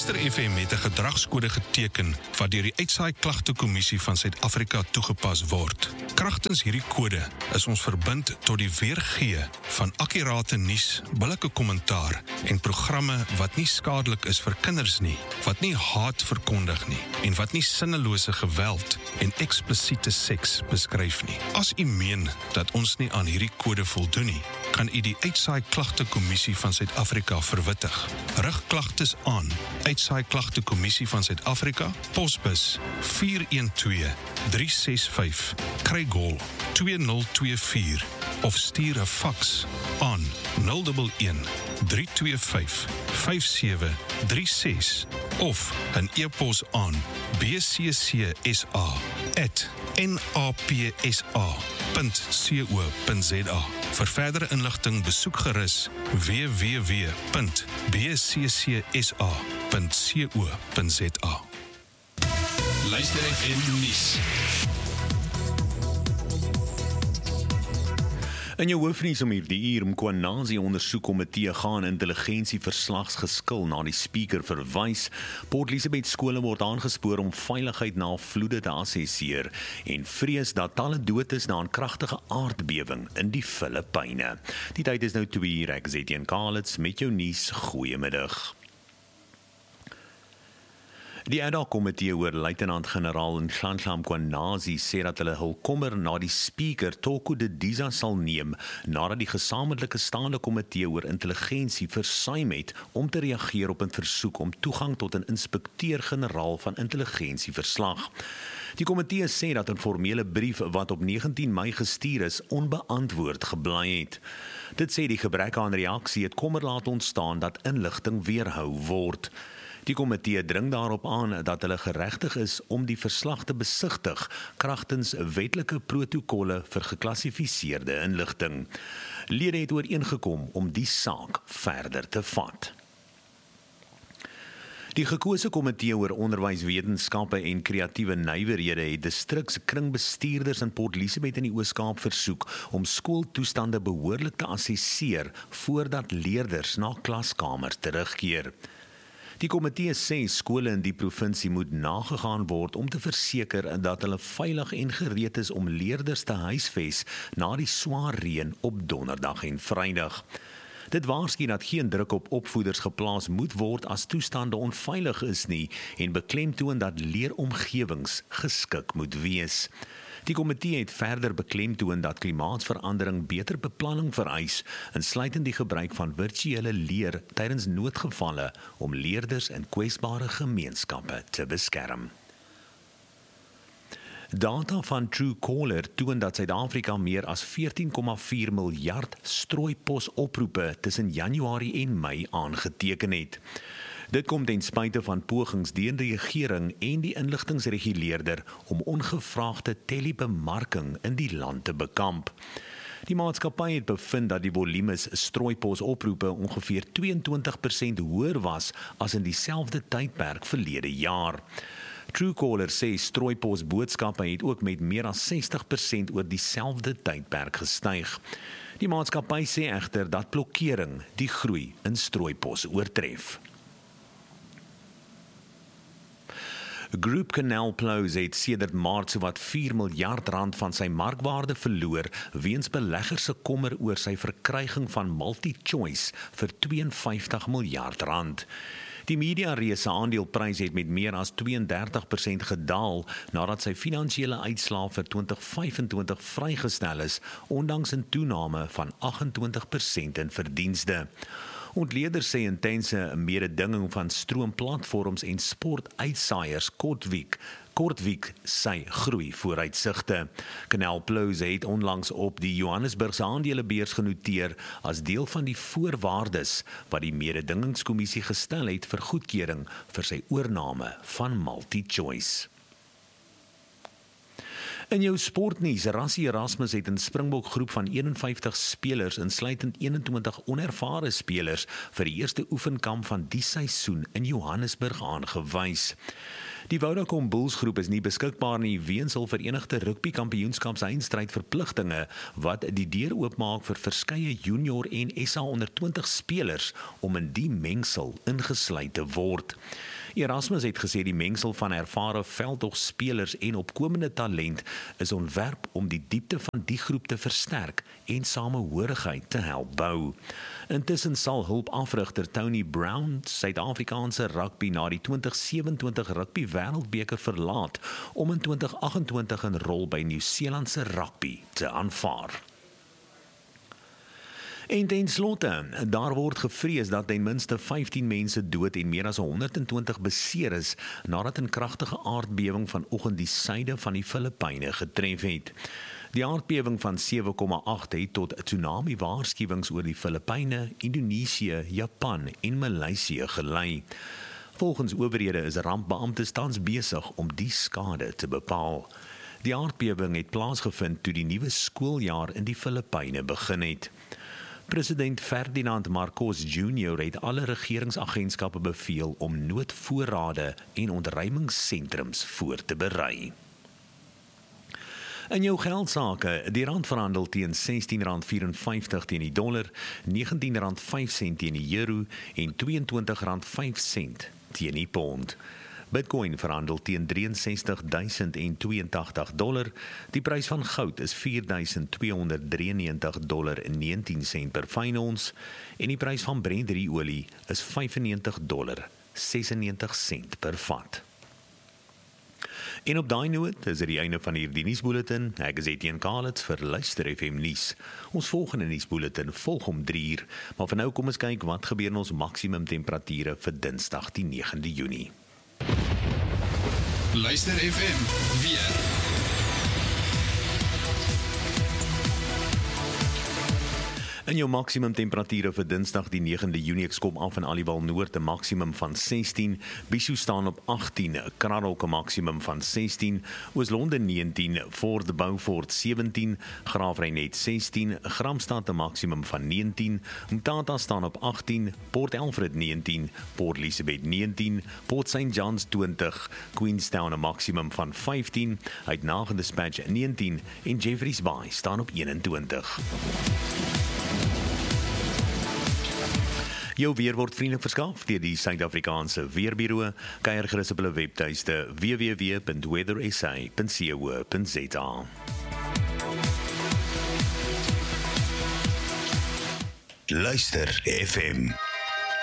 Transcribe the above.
Luister FM het 'n gedragskode geteken wat deur die Uitsaai Klagtekommissie van Suid-Afrika toegepas word. Kragtens hierdie kode is ons verbind tot die weergee van akkurate nuus, billike kommentaar en programme wat nie skadelik is vir kinders nie, wat nie haat verkondig nie en wat nie sinnelose geweld en eksplisiete seks beskryf nie. As u meen dat ons nie aan hierdie kode voldoen nie, kan u die Uitsaai Klagtekommissie van Suid-Afrika verwittig. Rig klagtes aan Uitsaai Klagtekommissie van Suid-Afrika, posbus 412365, Craig-Hall 2024 of stuur 'n faks aan 011 325 5736 of 'n e-pos aan bccsa@napsa.co.za. Vir verdere inligting besoek gerus www.bccsa.co.za. Luister FM nuus. In jou hoofnuus om hierdie uur, Mkhwanazi ondersoekkomitee gaan intelligensieverslags geskil na die speaker verwys. Port Elizabeth skole word aangespoor om veiligheid na vloede te assesseer en vrees dat talle dood is na 'n kragtige aardbewing in die Filippyne. Die tyd is nou 2:00, ek is Etienne Kalitz met jou nuus. Goeiemiddag. Die ad hoc komitee oor luitenant-generaal Nhlanhla Mkhwanazi sê dat hulle hul kommer na die speaker Toko Didiza sal neem nadat die gesamentlike staande komitee oor intelligensie versuim het om te reageer op 'n versoek om toegang tot 'n inspekteur-generaal van intelligensieverslag. Die komitee sê dat 'n formele brief wat op 19 Mei gestuur is, onbeantwoord gebly het. Dit sê die gebrek aan reaksie het kommer laat ontstaan dat inligting weerhou word. Die komitee dring daarop aan dat hulle geregtig is om die verslag te besigtig kragtens wetlike protokolle vir geklassifiseerde inligting. Lede het ooreengekom om die saak verder te vat. Die gekose komitee oor onderwyswetenskappe en kreatiewe nywerhede het distrikskringbestuurders in Port Elizabeth in die Oos-Kaap versoek om skooltoestande behoorlik te assesseer voordat leerders na klaskamers terugkeer. Die komitee sê skole in die provinsie moet nagegaan word om te verseker dat hulle veilig en gereed is om leerders te huisves na die swaar reën op Donderdag en Vrydag. Dit waarsku dat geen druk op opvoeders geplaas moet word as toestande onveilig is nie en beklemtoon dat leeromgewings geskik moet wees. Die komitee het verder beklemtoon dat klimaatsverandering beter beplanning vereis, insluitend die gebruik van virtuele leer tydens noodgevalle om leerders in kwesbare gemeenskappe te beskerm. Data van Truecaller toon dat Suid-Afrika meer as 14,4 miljard strooiposoproepe tussen Januarie en Mei aangeteken het. Dit kom ten spyte van pogings deur die regering en die inligtingsreguleerder om ongevraagde telebemarking in die land te bekamp. Die maatskappy het bevind dat die volumes strooiposoproepe ongeveer 22% hoër was as in dieselfde tydperk verlede jaar. Truecaller sê strooiposboodskappe het ook met meer as 60% oor dieselfde tydperk gestyg. Die maatskappy sê egter dat blokkering die groei in strooipos oortref. Group Canal Plus het sedert Maart sowat 4 miljard rand van sy markwaarde verloor weens beleggers se kommer oor sy verkryging van MultiChoice vir 52 miljard rand. Die mediareuse aandeleprys het met meer as 32% gedaal nadat sy finansiële uitslae vir 2025 vrygestel is, ondanks 'n toename van 28% in verdienste. Ontleeders sê intense mededinging van stroomplatforms en sportuitsaaiers kortwiek sy groei vooruitsigte. Canal Plus het onlangs op die Johannesburgse aandelebeurs genoteer as deel van die voorwaardes wat die mededingingskommissie gestel het vir goedkeuring vir sy oorname van MultiChoice. In jou sportnuus, Rassie Erasmus het 'n Springbok groep van 51 spelers, insluitend 21 onervare spelers, vir die eerste oefenkamp van die seisoen in Johannesburg aangewys. Die Vodacom Bulls groep is nie beskikbaar nie weens hul Verenigde Rugby Kampioenskapseinstryd verpligtinge wat die deur oopmaak vir verskeie junior en SA onder 20 spelers om in die mengsel ingesluit te word. Erasmus het gesê die mengsel van ervare veldtogspelers en opkomende talent is ontwerp om die diepte van die groep te versterk en samehorigheid te help bou. Intussen sal hulpafrigter Tony Brown Suid-Afrikaanse rugby na die 2027 rugby wêreldbeker verlaat om in 2028 'n rol by Nieu-Seelandse rugby te aanvaar. En ten slotte, daar word gevrees dat ten minste 15 mense dood en meer as 120 beseer is nadat 'n kragtige aardbewing vanoggend die suide van die Filippyne getref het. Die aardbewing van 7,8 het tot tsunami waarskuwings oor die Filippyne, Indonesië, Japan en Maleisië gelei. Volgens owerhede is rampbeamptes tans besig om die skade te bepaal. Die aardbewing het plaasgevind toe die nuwe skooljaar in die Filippyne begin het. President Ferdinand Marcos Jr. het alle regeringsagentskappe beveel om noodvoorrade en ontruimingssentrums voor te berei. In jou geldsake, die rand verhandel teen R16.54 teen die dollar, R19.05 teen die euro en R22.05 teen die pond. Bitcoin verhandel teen $63,082. Die prys van goud is $4,293.19 per fyn ons en die prys van Brent olie is $95.96 per vat. En op daai noot is dit die einde van hierdie nuusbulletin. Ek is Etienne Kalitz vir Luister FM nuus. Ons volgende nuusbulletin volg om 3:00, maar vir nou kom ons kyk wat gebeur in ons maksimum temperature vir Dinsdag die 9de Junie. Luister FM weer. In jou maksimum temperature vir Dinsdag die 9de Junie, ek skop af in Aliwal Noord 'n maksimum van 16, Bishu staan op 18, Kraddock 'n maksimum van 16, Oos-London 19, Fort Beaufort 17, Graafrenet 16, Gramstad 'n maksimum van 19, Mthatha staan op 18, Port Alfred 19, Port Elizabeth 19, Port St. John's 20, Queenstown 'n maksimum van 15, Uitenhage Dispatch 19 en Jeffreys Bay staan op 21. Jou weer word vriendelik verskaf deur die Suid-Afrikaanse Weerbureau. Kyk gerus op hulle webtuiste www.weathersa.co.za. Luister FM.